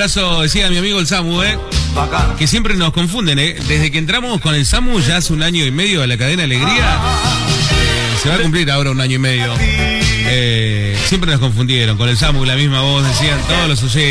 abrazo, decía mi amigo el Samu, que siempre nos confunden, Desde que entramos con el Samu ya hace 1 año y medio a la cadena Alegría, se va a cumplir ahora 1 año y medio. Siempre nos confundieron con el Samu, la misma voz, decían todos los oyentes.